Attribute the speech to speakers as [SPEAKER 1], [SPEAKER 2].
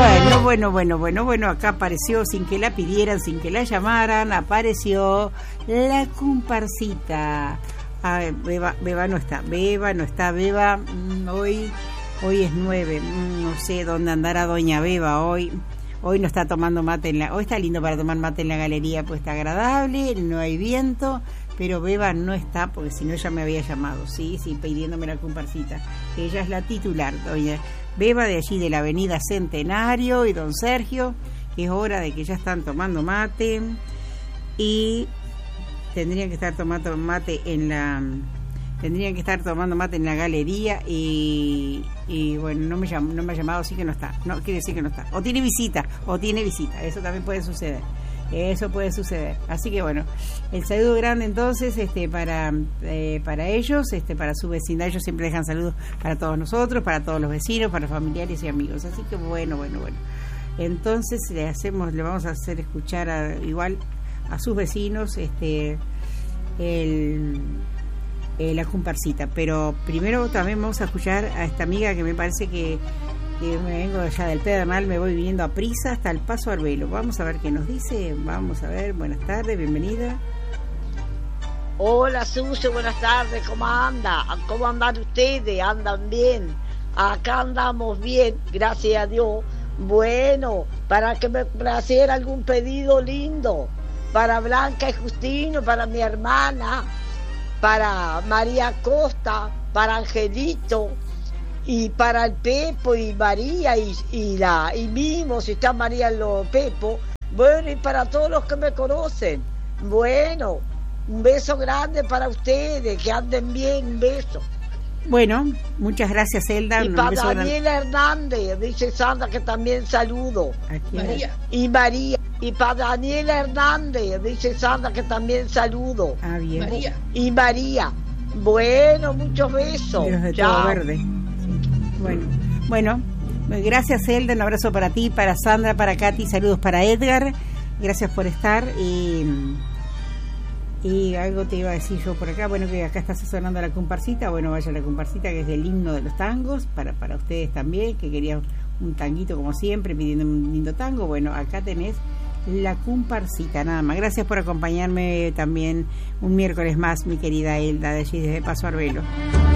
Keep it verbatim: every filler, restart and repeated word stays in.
[SPEAKER 1] Bueno, bueno, bueno, bueno, bueno, acá apareció sin que la pidieran, sin que la llamaran, apareció la comparsita. A ver, Beba, Beba no está, Beba no está, Beba, mmm, hoy, hoy es nueve, mmm, no sé dónde andará doña Beba hoy. Hoy no está tomando mate en la... Hoy está lindo para tomar mate en la galería, pues está agradable, no hay viento, pero Beba no está, porque si no ella me había llamado, sí, sí, pidiéndome la comparsita. Ella es la titular, doña Beba, de allí de la avenida Centenario, y don Sergio, que es hora de que ya están tomando mate, y tendrían que estar tomando mate en la... Tendrían que estar tomando mate en la galería y, y bueno, no me, llam, no me ha llamado, así que no está. No, quiere decir que no está. O tiene visita, o tiene visita. Eso también puede suceder. Eso puede suceder. Así que bueno, el saludo grande entonces este para eh, para ellos, este para su vecindad. Ellos siempre dejan saludos para todos nosotros, para todos los vecinos, para familiares y amigos. Así que bueno, bueno, bueno. Entonces le hacemos, le vamos a hacer escuchar a, igual a sus vecinos este el... Eh, la comparsita, pero primero también vamos a escuchar a esta amiga que me parece que, que me vengo allá del Pedernal, me voy viniendo a prisa hasta el Paso Arbelo. Vamos a ver qué nos dice, vamos a ver, buenas tardes, bienvenida.
[SPEAKER 2] Hola Susi, buenas tardes, ¿cómo anda? ¿Cómo andan ustedes? ¿Andan bien? Acá andamos bien, gracias a Dios. Bueno, para que me para hacer algún pedido lindo, para Blanca y Justino, para mi hermana, para María Costa, para Angelito, y para el Pepo y María y, y la y mismo si está María en los Pepo. Bueno, y para todos los que me conocen. Bueno, un beso grande para ustedes, que anden bien, un beso.
[SPEAKER 1] Bueno, muchas gracias, Elda.
[SPEAKER 2] Y
[SPEAKER 1] un
[SPEAKER 2] para
[SPEAKER 1] beso
[SPEAKER 2] Daniela
[SPEAKER 1] grande.
[SPEAKER 2] Hernández, dice Sandra que también saludo.
[SPEAKER 1] María.
[SPEAKER 2] Y María. Y para Daniela Hernández, dice Sandra que también saludo.
[SPEAKER 1] Ah, bien.
[SPEAKER 2] María. Y María. Bueno, muchos besos.
[SPEAKER 1] Dios de
[SPEAKER 2] Chao.
[SPEAKER 1] todo verde. Bueno, bueno, gracias, Elda. Un abrazo para ti, para Sandra, para Katy. Saludos para Edgar. Gracias por estar. Y, y algo te iba a decir yo por acá. Bueno, que acá está sonando la comparsita. Bueno, vaya la comparsita, que es el himno de los tangos. Para, para ustedes también, que querían un tanguito como siempre, pidiendo un lindo tango. Bueno, acá tenés la comparsita, nada más. Gracias por acompañarme también un miércoles más, mi querida Elda, de allí desde Paso Arbelo.